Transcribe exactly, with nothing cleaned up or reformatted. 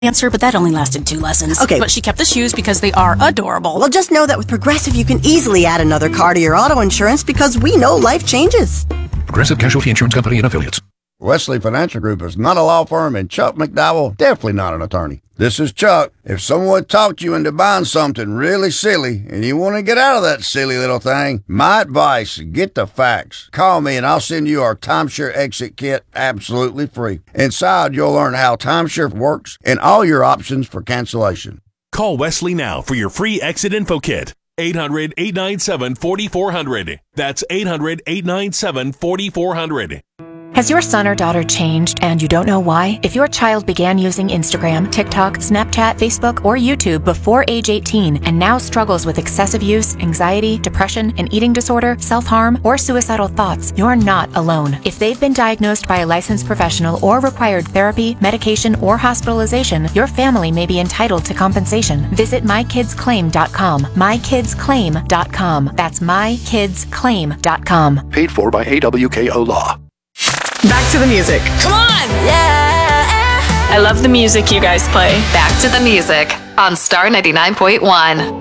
answer, but that only lasted two lessons. Okay. But she kept the shoes because they are adorable. Well, just know that with Progressive, you can easily add another car to your auto insurance because we know life changes. Progressive Casualty Insurance Company and Affiliates. Wesley Financial Group is not a law firm, and Chuck McDowell definitely not an attorney. This is Chuck. If someone talked you into buying something really silly and you want to get out of that silly little thing, my advice, get the facts. Call me and I'll send you our timeshare exit kit absolutely free. Inside, you'll learn how timeshare works and all your options for cancellation. Call Wesley now for your free exit info kit. eight hundred, eight nine seven, four four zero zero. That's eight hundred, eight nine seven, four four zero zero. Has your son or daughter changed and you don't know why? If your child began using Instagram, TikTok, Snapchat, Facebook, or YouTube before age eighteen and now struggles with excessive use, anxiety, depression, an eating disorder, self-harm, or suicidal thoughts, you're not alone. If they've been diagnosed by a licensed professional or required therapy, medication, or hospitalization, your family may be entitled to compensation. Visit my kids claim dot com. my kids claim dot com. That's my kids claim dot com. Paid for by A W K O Law. Back to the music. Come on! Yeah! I love the music you guys play. Back to the music on Star ninety-nine point one.